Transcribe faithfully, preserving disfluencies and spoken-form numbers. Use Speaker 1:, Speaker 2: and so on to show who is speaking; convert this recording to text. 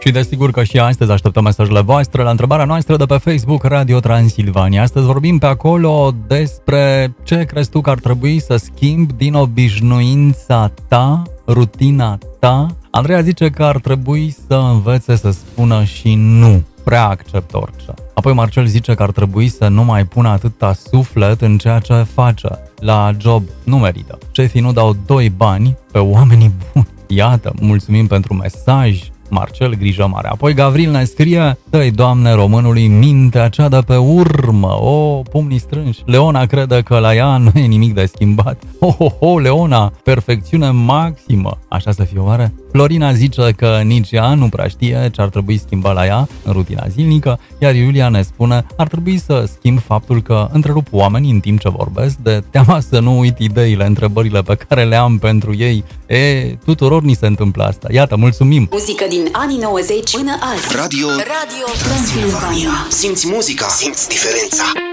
Speaker 1: Și desigur că și astăzi așteptăm mesajele voastre la întrebarea noastră de pe Facebook Radio Transilvania. Astăzi vorbim pe acolo despre ce crezi tu că ar trebui să schimbi din obișnuința ta, rutina ta. Andreea zice că ar trebui să învețe să spună și nu. Prea acceptă orice. Apoi Marcel zice că ar trebui să nu mai pună atâta suflet în ceea ce face. La job nu merită. Șefii nu dau doi bani pe oamenii buni. Iată, mulțumim pentru mesaj. Marcel, grijă mare. Apoi Gavril ne scrie: dă-i, Doamne, românului mintea cea de pe urmă. O, pumnii strânși. Leona crede că la ea nu e nimic de schimbat. Ho, ho, ho, Leona, perfecțiune maximă. Așa să fie oare? Florina zice că nici ea nu prea știe ce ar trebui schimbat la ea în rutina zilnică, iar Iulia ne spune: ar trebui să schimb faptul că întrerup oamenii în timp ce vorbesc, de teama să nu uit ideile, întrebările pe care le am pentru ei. E, tuturor ni se întâmplă asta. Iată, mulțumim!
Speaker 2: Muzică din anii nouăzeci până azi.
Speaker 3: Radio, Radio Transilvania. Simți muzica, simți diferența.